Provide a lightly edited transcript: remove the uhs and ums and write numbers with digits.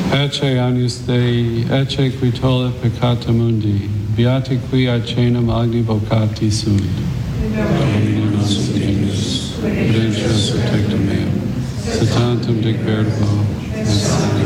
Ecce agnus Dei, ecce qui tollit peccata mundi, beati qui acenam agni vocati sunt. Domine nostrum Deus, redemptionis protectum meum, se tantum dic verbo, et